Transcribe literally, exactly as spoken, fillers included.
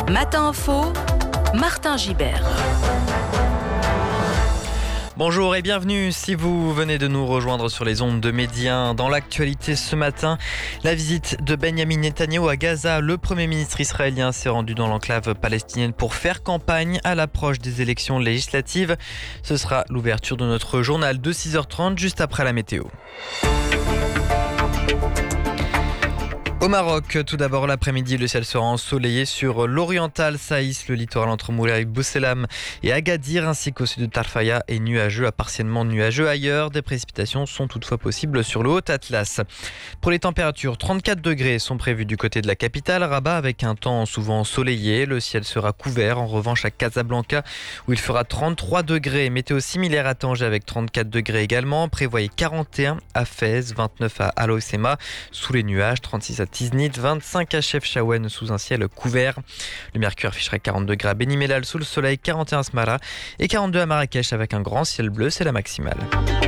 Matin Info, Martin Gibert. Bonjour et bienvenue si vous venez de nous rejoindre sur les ondes de Média. Dans l'actualité ce matin, la visite de Benjamin Netanyahou à Gaza. Le Premier ministre israélien s'est rendu dans l'enclave palestinienne pour faire campagne à l'approche des élections législatives. Ce sera l'ouverture de notre journal de six heures trente juste après la météo. Au Maroc, tout d'abord l'après-midi, le ciel sera ensoleillé sur l'oriental Saïs, le littoral entre Moulay, Bousselam et Agadir, ainsi qu'au sud de Tarfaya et nuageux à partiellement nuageux ailleurs. Des précipitations sont toutefois possibles sur le Haut-Atlas. Pour les températures, trente-quatre degrés sont prévus du côté de la capitale, Rabat, avec un temps souvent ensoleillé. Le ciel sera couvert, en revanche à Casablanca, où il fera trente-trois degrés. Météo similaire à Tanger avec trente-quatre degrés également. Prévoyez quarante et un à Fès, vingt-neuf à Aloïsema, sous les nuages, trente-six à Tiznit, vingt-cinq à Chefchaouen sous un ciel couvert. Le mercure afficherait quarante degrés à Beni Mellal sous le soleil, quarante et un à Smara et quarante-deux à Marrakech avec un grand ciel bleu, c'est la maximale.